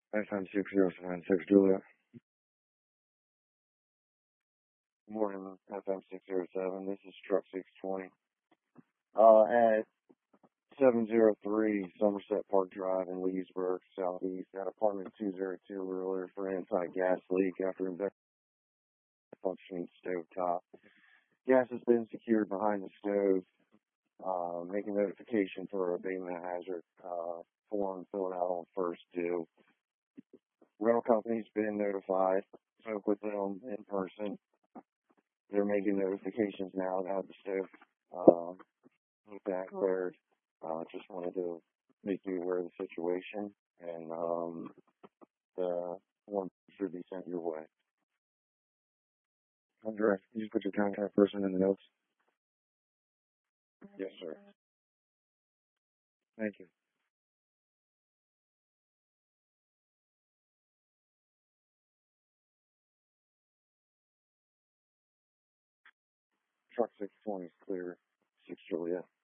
FM 6076 Juliet. Morning, FM 607. This is Truck 620. At 703 Somerset Park Drive in Leesburg, Southeast, at apartment 202 earlier for an anti-gas leak after functioning stove top. Gas has been secured behind the stove. Making notification for abatement hazard form filled out on first due. Rental company's been notified. Spoke with them in person. They're making notifications now to have the stove back cleared. Just wanted to make you aware of the situation, and the form should be sent your way. Andrea, can you just put your contact person in the notes? Yes, sir. Thank you. Truck 620 is clear. 6 Juliet.